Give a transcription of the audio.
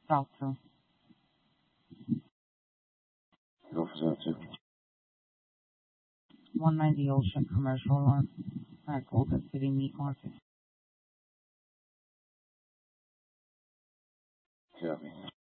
South too. Go for South too. 190 Ocean Commercial Run at Golden City Meat Market. Copy.